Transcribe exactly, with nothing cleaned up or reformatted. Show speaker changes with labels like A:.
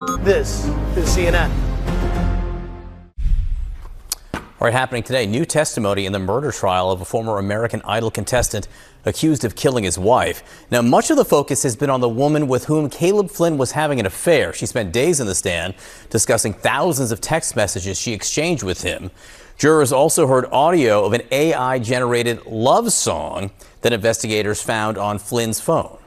A: This is C N N.
B: All right, happening today, new testimony in the murder trial of a former American Idol contestant accused of killing his wife. Now, much of the focus has been on the woman with whom Caleb Flynn was having an affair. She spent days in the stand discussing thousands of text messages she exchanged with him. Jurors also heard audio of an A I-generated love song that investigators found on Flynn's phone.